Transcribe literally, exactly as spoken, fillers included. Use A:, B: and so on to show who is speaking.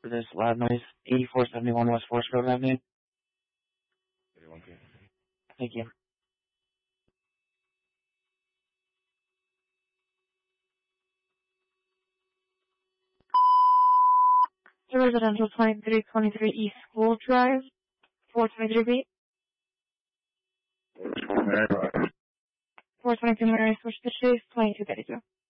A: for this loud noise. eighty-four seventy-one West Forest Road Avenue.
B: thirty-one P.
A: Thank you. The residential twenty-three twenty-three East School Drive, four twenty-three B. four twenty-two Mary Switch the Chase, twenty-two thirty-two.